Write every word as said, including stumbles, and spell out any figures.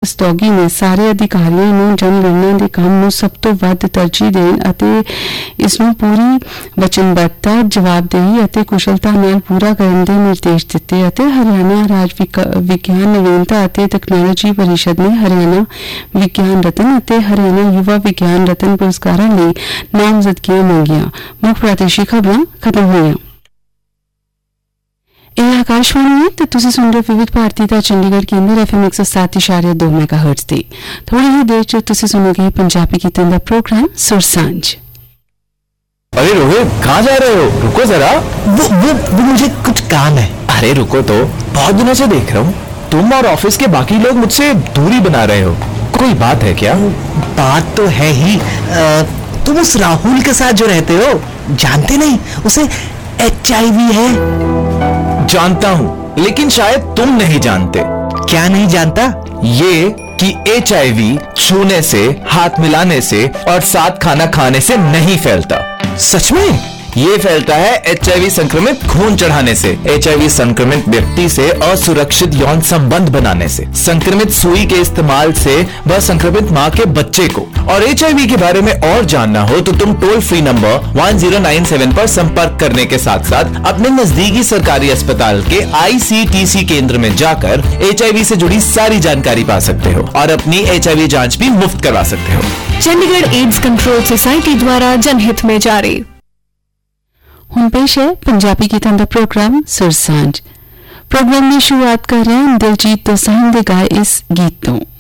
ਰਸਤੋਗੀ ਨੇ ਸਾਰੇ ਅਧਿਕਾਰੀਆਂ ਨੂੰ ਜਨਗਣਨਾ ਦੇ ਕੰਮ ਨੂੰ ਸਭ ਤੋਂ ਵੱਧ ਤਰਜੀਹ ਦੇਣ ਅਤੇ ਇਸ ਨੂੰ ਪੂਰੀ ਵਚਨਬੱਧਤਾ, ਜਵਾਬਦੇਹੀ ਅਤੇ ਕੁਸ਼ਲਤਾ ਨਾਲ ਪੂਰਾ ਕਰਨ ਦੇ ਨਿਰਦੇਸ਼ ਦਿੱਤੇ ਅਤੇ ਹਰਿਆਣਾ ਰਾਜ ਵਿਗਿਆਨ ਨਵੀਨਤਾ ਅਤੇ ਤਕਨਾਲੋਜੀ परिषद ने हरियाणा विज्ञान रत्न ਅਤੇ हरियाणा युवा विज्ञान रत्न पुरस्कारों ਲਈ नामजदगियां ਮੰਗੀਆਂ। ਮੁੱਖ ਪ੍ਰਾਦੇਸ਼ਿਕ ਖਬਰਾਂ ਖਤਮ ਹੋਈਆਂ। ਇਹ ਆਕਾਸ਼ਵਾਣੀ ਹੈ ਤੇ ਤੁਸੀਂ ਸੁਣ ਰਹੇ ਵਿਵਿਧ ਭਾਰਤੀ ਦਾ ਚੰਡੀਗੜ੍ਹ ਕੇਂਦਰ ਐਫ ਐਮ ਇੱਕ ਸੌ ਸੱਤ ਇਸ਼ਾਰੇ ਦੋ ਮੈਗਾਹਰਟਜ਼ ਤੇ। ਥੋੜੀ ਹੀ ਦੇਰ ਚ ਤੁਸੀਂ ਸੁਣੋਗੇ ਪੰਜਾਬੀ ਗੀਤਾਂ ਦਾ प्रोग्राम सुर सांझ। अरे रोहित, कहाँ जा रहे हो? रुको जरा। वो वो वो मुझे कुछ काम है। अरे रुको तो, बहुत दिनों से देख रहा हूँ तुम और ऑफिस के बाकी लोग मुझसे दूरी बना रहे हो। कोई बात है क्या? बात तो है ही। आ, तुम उस राहुल के साथ जो रहते हो, जानते नहीं उसे एच आई वी है। जानता हूँ, लेकिन शायद तुम नहीं जानते। क्या नहीं जानता? ये कि एच आई वी छूने से, हाथ मिलाने से और साथ खाना खाने से नहीं फैलता। सच में? ये फैलता है एच आई वी संक्रमित खून चढ़ाने से, एच आई वी संक्रमित व्यक्ति से असुरक्षित यौन संबंध बनाने से, संक्रमित सुई के इस्तेमाल से व संक्रमित माँ के बच्चे को। और एच आई वी के बारे में और जानना हो तो तुम toll free number one zero nine seven पर संपर्क करने के साथ साथ अपने नजदीकी सरकारी अस्पताल के आई सी टी सी केंद्र में जाकर एच आई वी से जुड़ी सारी जानकारी पा सकते हो और अपनी एच आई वी जांच भी मुफ्त करवा सकते हो। चंडीगढ़ एड्स कंट्रोल सोसाइटी द्वारा जनहित में जारी। ਹੁਣ ਪੇਸ਼ ਹੈ ਪੰਜਾਬੀ ਗੀਤਾਂ ਦਾ ਪ੍ਰੋਗਰਾਮ ਸੁਰ ਸਾਂਝ। ਪ੍ਰੋਗਰਾਮ ਦੀ ਸ਼ੁਰੂਆਤ ਕਰ ਰਹੇ ਹਾਂ ਦਿਲਜੀਤ ਦੋਸਾਂਝ ਦੇ ਗਾਏ ਇਸ ਗੀਤ ਤੋਂ।